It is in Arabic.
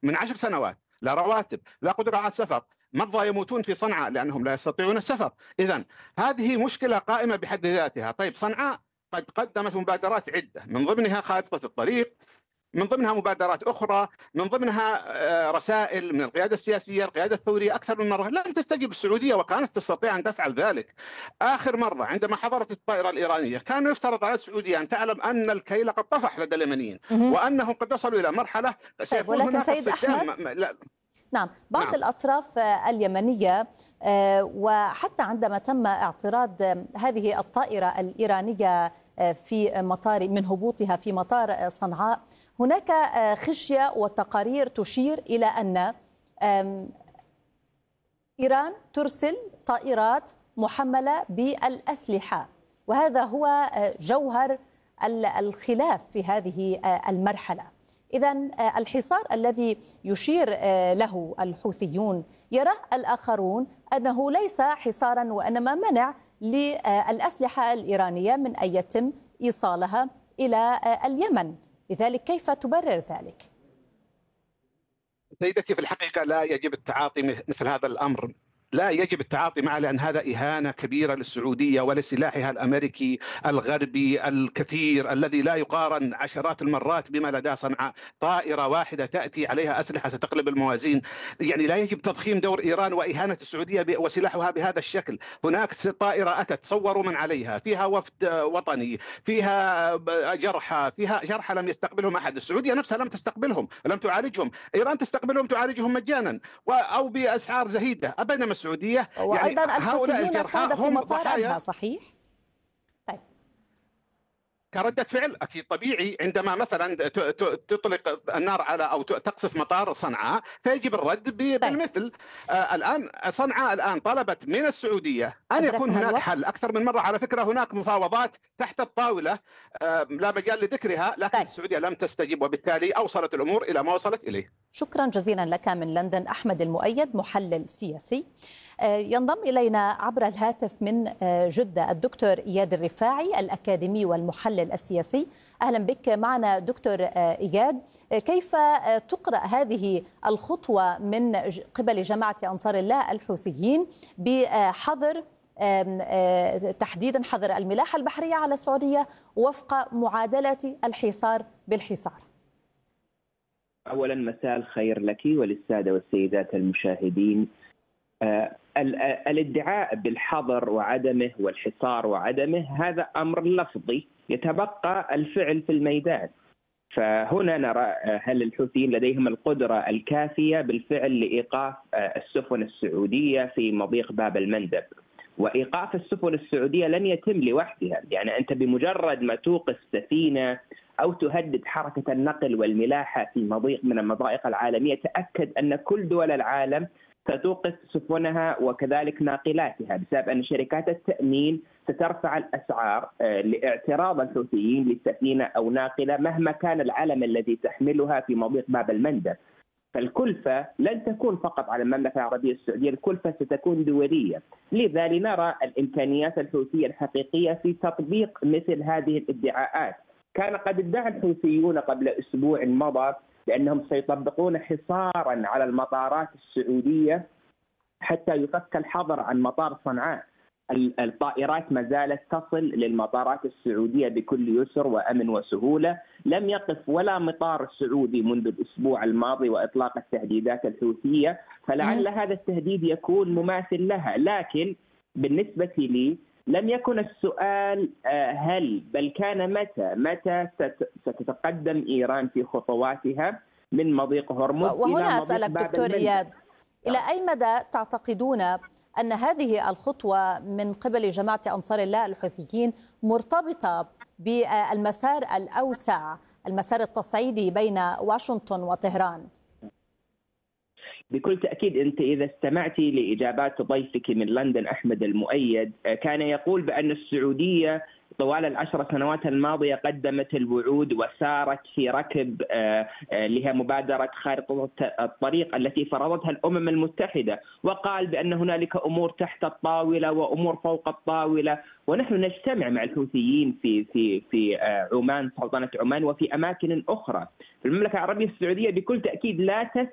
من 10 سنوات، لا رواتب، لا قدرة على السفر، مرضى يموتون في صنعاء لأنهم لا يستطيعون السفر. إذن هذه مشكلة قائمة بحد ذاتها. طيب صنعاء قد قدمت مبادرات عدة، من ضمنها خارطة الطريق، من ضمنها مبادرات أخرى، من ضمنها رسائل من القيادة السياسية، القيادة الثورية أكثر من مرة. لم تستجب السعودية وكانت تستطيع أن تفعل ذلك. آخر مرة عندما حضرت الطائرة الإيرانية كان يفترض على السعودية أن تعلم أن الكيل قد طفح لدى اليمنيين، وأنهم قد وصلوا إلى مرحلة طيب، ولكن سيد أحمد، نعم، بعض الأطراف اليمنية وحتى عندما تم اعتراض هذه الطائرة الإيرانية في مطار من هبوطها في مطار صنعاء، هناك خشية وتقارير تشير إلى أن إيران ترسل طائرات محملة بالأسلحة، وهذا هو جوهر الخلاف في هذه المرحلة. إذن الحصار الذي يشير له الحوثيون يرى الآخرون أنه ليس حصارا وإنما منع للأسلحة الإيرانية من أن يتم إيصالها إلى اليمن، لذلك كيف تبرر ذلك؟ سيدتي، في الحقيقة لا يجب التعاطي مثل هذا الأمر، لا يجب التعاطي معه، لأن هذا إهانة كبيرة للسعودية ولسلاحها الأمريكي الغربي الكثير الذي لا يقارن عشرات المرات بما لدى صنعاء. طائرة واحدة تأتي عليها أسلحة ستقلب الموازين. يعني لا يجب تضخيم دور إيران وإهانة السعودية وسلاحها بهذا الشكل. هناك طائرة أتت، صوروا من عليها، فيها وفد وطني، فيها جرحى لم يستقبلهم أحد. السعودية نفسها لم تستقبلهم، لم تعالجهم. إيران تستقبلهم، تعالجهم مجانا أو بأسعار زهيدة. أبدا السعودية وأيضا يعني الحوثيون استهدفوا مطار أبها، صحيح؟ طيب، كردة فعل أكيد طبيعي. عندما مثلا تطلق النار على أو تقصف مطار صنعاء فيجب الرد بالمثل. الآن صنعاء الآن طلبت من السعودية أن يكون هناك حل أكثر من مرة. على فكرة هناك مفاوضات تحت الطاولة لا مجال لذكرها، لكن السعودية لم تستجب، وبالتالي أوصلت الأمور إلى ما وصلت إليه. شكرا جزيلا لك من لندن أحمد المؤيد، محلل سياسي. ينضم إلينا عبر الهاتف من جدة الدكتور إياد الرفاعي، الأكاديمي والمحلل السياسي. أهلا بك معنا دكتور إياد. كيف تقرأ هذه الخطوة من قبل جماعة أنصار الله الحوثيين بحظر تحديدا حظر الملاحة البحرية على السعودية وفق معادلة الحصار بالحصار؟ أولا مساء الخير لك وللسادة والسيدات المشاهدين. الادعاء بالحظر وعدمه والحصار وعدمه هذا أمر لفظي، يتبقى الفعل في الميدان. فهنا نرى هل الحوثيين لديهم القدرة الكافية بالفعل لإيقاف السفن السعودية في مضيق باب المندب. وإيقاف السفن السعودية لن يتم لوحدها، يعني أنت بمجرد ما توقف سفينة أو تهدد حركة النقل والملاحة في مضيق من المضائق العالمية، تأكد أن كل دول العالم ستوقف سفنها وكذلك ناقلاتها، بسبب أن شركات التأمين سترفع الأسعار لاعتراض الحوثيين للسفينة أو ناقلة مهما كان العلم الذي تحملها في مضيق باب المندب. فالكلفة لن تكون فقط على المملكة العربية السعودية، الكلفة ستكون دولية. لذا لنرى الإمكانيات الحوثية الحقيقية في تطبيق مثل هذه الادعاءات. كان قد ادعى الحوثيون قبل أسبوع مضى بأنهم سيطبقون حصارا على المطارات السعودية حتى يفك الحظر عن مطار صنعاء. الطائرات ما زالت تصل للمطارات السعودية بكل يسر وأمن وسهولة. لم يقف ولا مطار سعودي منذ الأسبوع الماضي وإطلاق التهديدات الحوثية، فلعل هذا التهديد يكون مماثل لها. لكن بالنسبة لي لم يكن السؤال هل، بل كان متى ستتقدم إيران في خطواتها من مضيق هرمز. وهنا أسألك دكتور إياد، إلى أي مدى تعتقدون أن هذه الخطوة من قبل جماعة أنصار الله الحوثيين مرتبطة بالمسار الأوسع، المسار التصعيدي بين واشنطن وطهران؟ بكل تأكيد أنت إذا استمعتي لإجابات ضيفك من لندن أحمد المؤيد كان يقول بأن السعودية طوال ال10 سنوات الماضية قدمت الوعود وسارت في ركب لها مبادرة خارطة الطريق التي فرضتها الأمم المتحدة، وقال بأن هنالك أمور تحت الطاولة وأمور فوق الطاولة. ونحن نجتمع مع الحوثيين في عمان، سلطنة عمان، وفي أماكن أخرى. في المملكة العربية السعودية بكل تأكيد لا